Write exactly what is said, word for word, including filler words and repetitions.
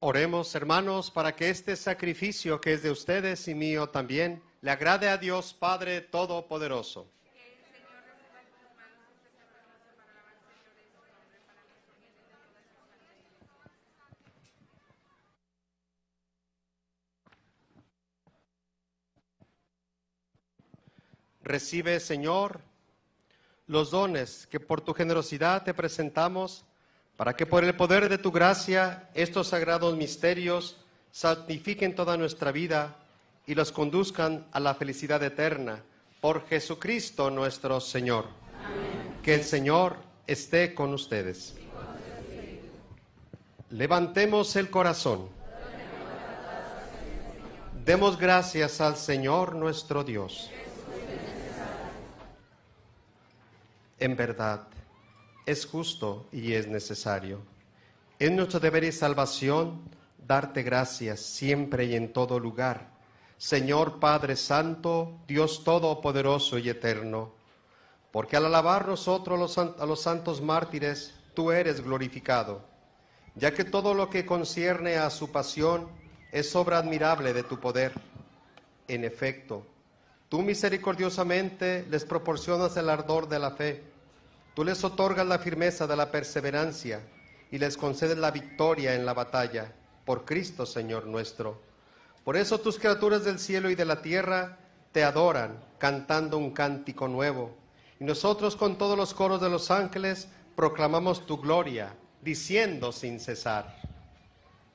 Oremos, hermanos, para que este sacrificio que es de ustedes y mío también le agrade a Dios Padre Todopoderoso. Recibe, Señor, los dones que por tu generosidad te presentamos, para que por el poder de tu gracia estos sagrados misterios santifiquen toda nuestra vida y los conduzcan a la felicidad eterna. Por Jesucristo nuestro Señor. Amén. Que el Señor esté con ustedes. Levantemos el corazón. Demos gracias al Señor nuestro Dios. En verdad, es justo y es necesario. Es nuestro deber y salvación darte gracias siempre y en todo lugar, Señor Padre Santo, Dios Todopoderoso y Eterno, porque al alabar nosotros los, a los santos mártires, tú eres glorificado, ya que todo lo que concierne a su pasión es obra admirable de tu poder. En efecto, tú misericordiosamente les proporcionas el ardor de la fe, tú les otorgas la firmeza de la perseverancia y les concedes la victoria en la batalla, por Cristo Señor nuestro. Por eso tus criaturas del cielo y de la tierra te adoran, cantando un cántico nuevo. Y nosotros con todos los coros de los ángeles proclamamos tu gloria, diciendo sin cesar: